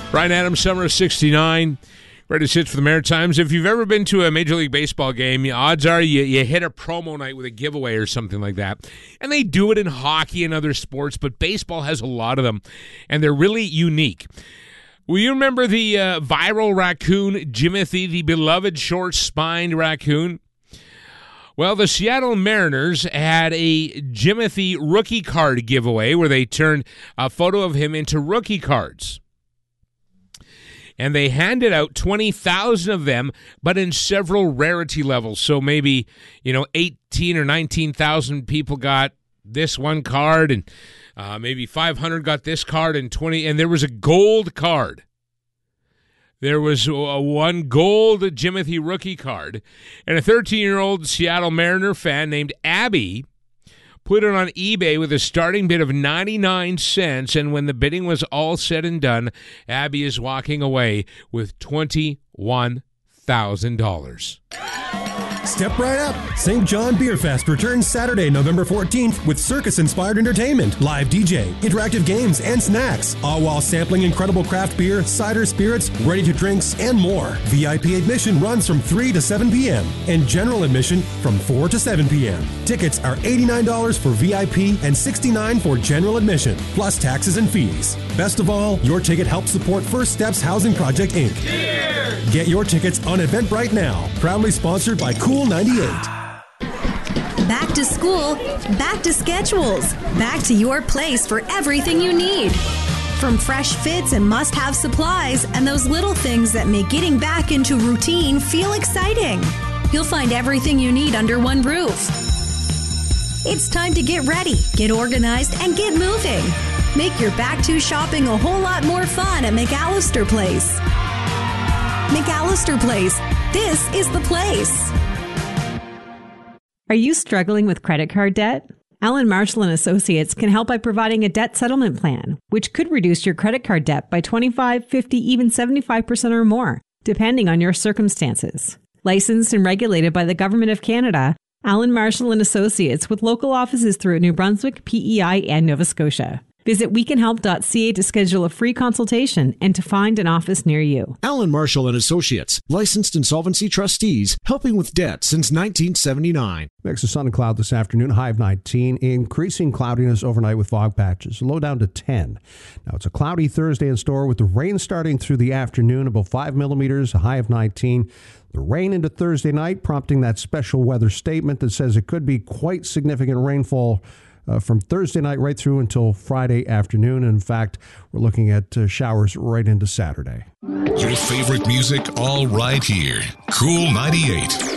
Ryan Adams, summer of 69. Greatest hits for the Maritimes. If you've ever been to a Major League Baseball game, odds are you hit a promo night with a giveaway or something like that. And they do it in hockey and other sports, but baseball has a lot of them, and they're really unique. Will you remember the viral raccoon, Jimothy, the beloved short-spined raccoon? Well, the Seattle Mariners had a Jimothy rookie card giveaway where they turned a photo of him into rookie cards. And they handed out 20,000 of them, but in several rarity levels. So maybe, 18 or 19,000 people got this one card, and maybe 500 got this card, and there was a gold card. There was one gold Jimothy rookie card, and a 13-year-old Seattle Mariner fan named Abby put it on eBay with a starting bid of 99 cents, and when the bidding was all said and done, Abby is walking away with $21,000. Step right up. St. John Beer Fest returns Saturday, November 14th with circus-inspired entertainment, live DJ, interactive games, and snacks, all while sampling incredible craft beer, cider, spirits, ready-to-drinks, and more. VIP admission runs from 3 to 7 p.m. and general admission from 4 to 7 p.m. Tickets are $89 for VIP and $69 for general admission, plus taxes and fees. Best of all, your ticket helps support First Steps Housing Project, Inc. Cheers! Get your tickets on Eventbrite now. Proudly sponsored by Cool 98. Back to school, back to schedules, back to your place for everything you need. From fresh fits and must-have supplies and those little things that make getting back into routine feel exciting. You'll find everything you need under one roof. It's time to get ready, get organized, and get moving. Make your back-to shopping a whole lot more fun at McAllister Place. McAllister Place. This is the place. Are you struggling with credit card debt? Allen Marshall & Associates can help by providing a debt settlement plan, which could reduce your credit card debt by 25, 50, even 75% or more, depending on your circumstances. Licensed and regulated by the Government of Canada, Allen Marshall & Associates with local offices throughout New Brunswick, PEI, and Nova Scotia. Visit wecanhelp.ca to schedule a free consultation and to find an office near you. Allen Marshall & Associates, licensed insolvency trustees, helping with debt since 1979. Mix of sun and cloud this afternoon, high of 19. Increasing cloudiness overnight with fog patches, low down to 10. Now, it's a cloudy Thursday in store with the rain starting through the afternoon, about 5 millimeters, a high of 19. The rain into Thursday night, prompting that special weather statement that says it could be quite significant rainfall from Thursday night right through until Friday afternoon. In fact, we're looking at showers right into Saturday. Your favorite music all right here. Cool 98.